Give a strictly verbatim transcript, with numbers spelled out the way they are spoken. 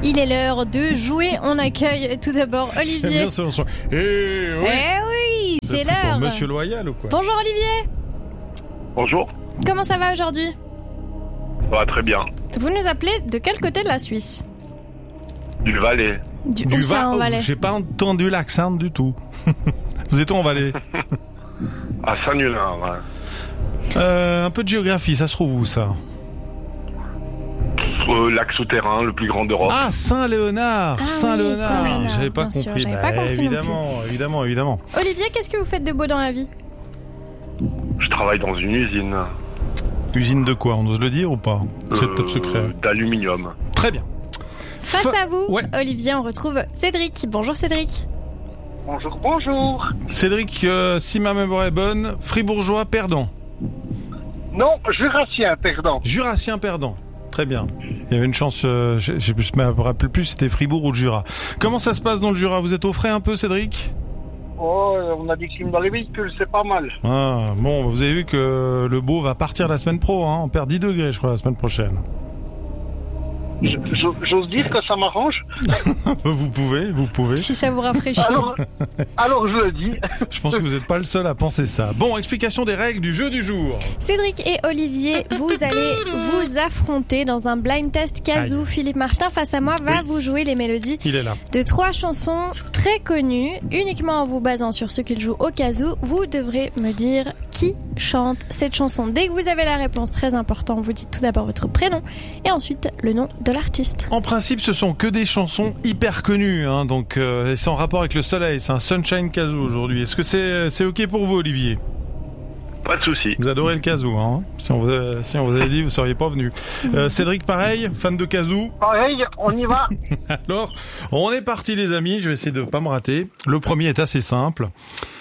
Il est l'heure de jouer. On accueille tout d'abord Olivier. Bien sûr, son... Eh oui, Eh oui, c'est l'heure. Monsieur Loyal ou quoi? Bonjour Olivier. Bonjour. Comment ça va aujourd'hui? Ça va très bien. Vous nous appelez de quel côté de la Suisse? Du Valais. Du, Du où ça, en Va- Valais? oh, j'ai pas entendu l'accent du tout. Vous êtes où en Valais? À Saint-Nulin, ouais. euh, Un peu de géographie, ça se trouve où ça? Euh, lac souterrain, le plus grand d'Europe. Ah, Saint-Léonard. Ah oui, Saint-Léonard. Saint-Léonard, J'avais pas bien sûr, compris. j'avais Bah, pas compris non évidemment, évidemment, évidemment. Olivier, qu'est-ce que vous faites de beau dans la vie? Je travaille dans une usine. Usine de quoi? On ose le dire ou pas? C'est euh, top secret. D'aluminium. Très bien. Face Fa- à vous, Ouais. Olivier, on retrouve Cédric. Bonjour Cédric. Bonjour, bonjour. Cédric, euh, si ma mémoire est bonne, fribourgeois perdant. Non, jurassien, perdant. Jurassien perdant. Très bien. Il y avait une chance, euh, je, je me rappelle plus, c'était Fribourg ou le Jura. Comment ça se passe dans le Jura? Vous êtes au frais un peu, Cédric? Oh, on a des clims dans les véhicules, c'est pas mal. Ah, bon, vous avez vu que le beau va partir la semaine pro, hein. On perd dix degrés, je crois, la semaine prochaine. Je- je- J'ose dire que ça m'arrange. Vous pouvez, vous pouvez. Si ça vous rafraîchit. Alors, alors je le dis. Je pense que vous n'êtes pas le seul à penser ça. Bon, explication des règles du jeu du jour. Cédric et Olivier, vous allez vous affronter dans un blind test Kazoo. Aïe. Philippe Martin, face à moi, va Oui. vous jouer les mélodies Il est là. de trois chansons très connues. Uniquement en vous basant sur ce qu'il joue au Kazoo, vous devrez me dire qui chante cette chanson. Dès que vous avez la réponse, très important, vous dites tout d'abord votre prénom et ensuite le nom de l'artiste. En principe, ce sont que des chansons hyper connues, hein, donc euh, c'est en rapport avec le soleil. C'est un Sunshine Kazoo aujourd'hui. Est-ce que c'est c'est ok pour vous, Olivier? Pas de souci. Vous adorez le Kazoo, hein? Si on vous a- si on vous avait dit, vous seriez pas venu. Euh, Cédric, pareil, fan de Kazoo. Pareil, on y va. Alors, on est parti, les amis. Je vais essayer de pas me rater. Le premier est assez simple.